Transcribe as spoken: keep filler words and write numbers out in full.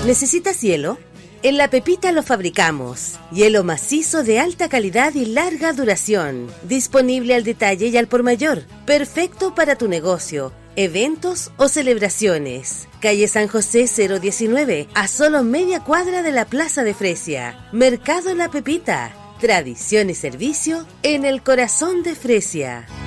¿Necesitas hielo? En La Pepita lo fabricamos. Hielo macizo de alta calidad y larga duración. Disponible al detalle y al por mayor. Perfecto para tu negocio, eventos o celebraciones. Calle San José cero diecinueve, a solo media cuadra de la Plaza de Fresia. Mercado La Pepita. Tradición y servicio en el corazón de Fresia.